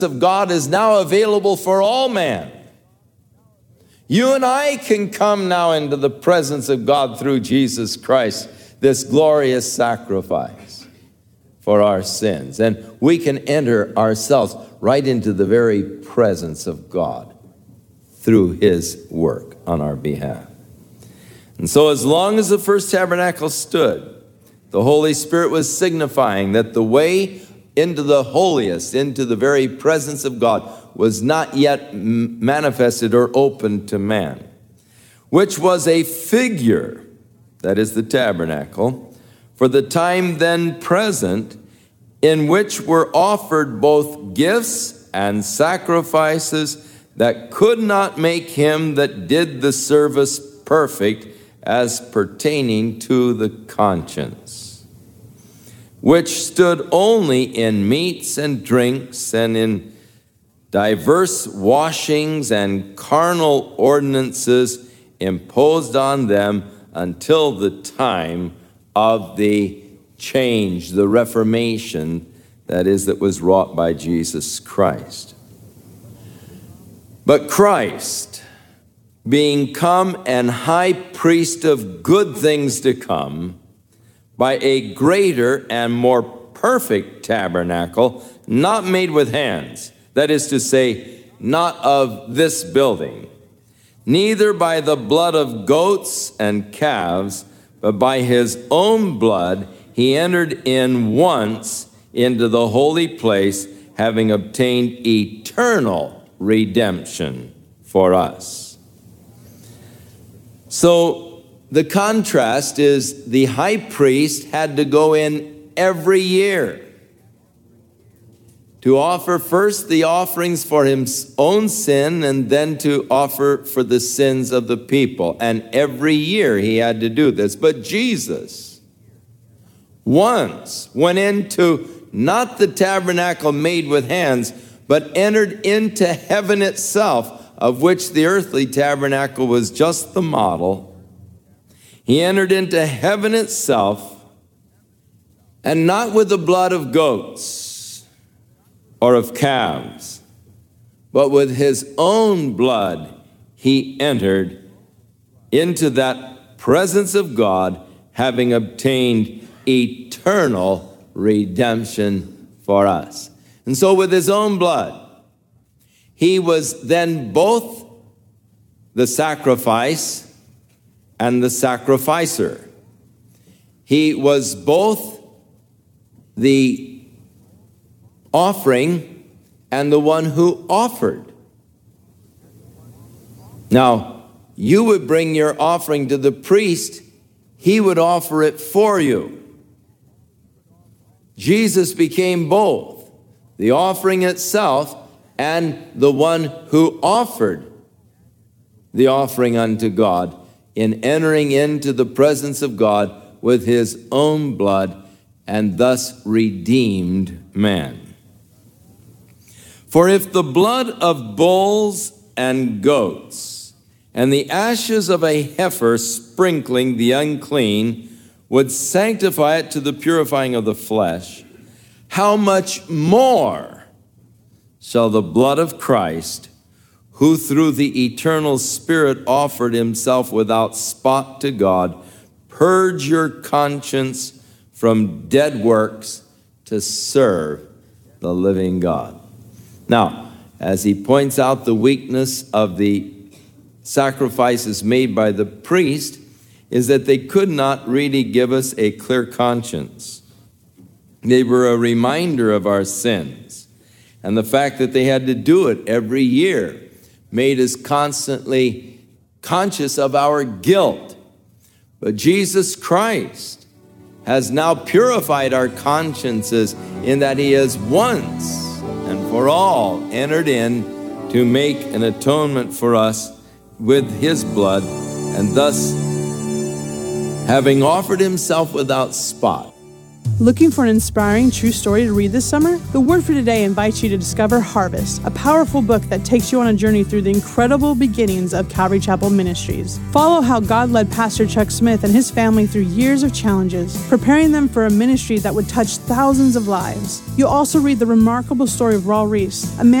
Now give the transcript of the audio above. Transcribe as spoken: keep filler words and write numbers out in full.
of God is now available for all man. You and I can come now into the presence of God through Jesus Christ, this glorious sacrifice for our sins. And we can enter ourselves right into the very presence of God through his work on our behalf. And so as long as the first tabernacle stood, the Holy Spirit was signifying that the way into the holiest, into the very presence of God, was not yet manifested or open to man, which was a figure, that is the tabernacle, for the time then present, in which were offered both gifts and sacrifices that could not make him that did the service perfect as pertaining to the conscience, which stood only in meats and drinks and in diverse washings and carnal ordinances imposed on them until the time of the change, the reformation, that is, that was wrought by Jesus Christ. But Christ, being come and high priest of good things to come, by a greater and more perfect tabernacle, not made with hands, that is to say, not of this building, neither by the blood of goats and calves, but by his own blood he entered in once into the holy place, having obtained eternal redemption for us. So the contrast is the high priest had to go in every year to offer first the offerings for his own sin and then to offer for the sins of the people. And every year he had to do this. But Jesus once went into not the tabernacle made with hands, but entered into heaven itself, of which the earthly tabernacle was just the model. He entered into heaven itself, and not with the blood of goats or of calves, but with his own blood he entered into that presence of God, having obtained eternal redemption for us. And so with his own blood, he was then both the sacrifice and the sacrificer. He was both the offering and the one who offered. Now, you would bring your offering to the priest, he would offer it for you. Jesus became both the offering itself and the one who offered the offering unto God in entering into the presence of God with his own blood, and thus redeemed man. For if the blood of bulls and goats and the ashes of a heifer sprinkling the unclean would sanctify it to the purifying of the flesh, how much more shall the blood of Christ, who through the eternal Spirit offered himself without spot to God, purge your conscience from dead works to serve the living God. Now, as he points out the weakness of the sacrifices made by the priest, is that they could not really give us a clear conscience. They were a reminder of our sins. And the fact that they had to do it every year made us constantly conscious of our guilt. But Jesus Christ has now purified our consciences in that he has once and for all entered in to make an atonement for us with his blood, and thus having offered himself without spot. Looking for an inspiring true story to read this summer? The Word for Today invites you to discover Harvest, a powerful book that takes you on a journey through the incredible beginnings of Calvary Chapel Ministries. Follow how God led Pastor Chuck Smith and his family through years of challenges, preparing them for a ministry that would touch thousands of lives. You'll also read the remarkable story of Raul Reese, a man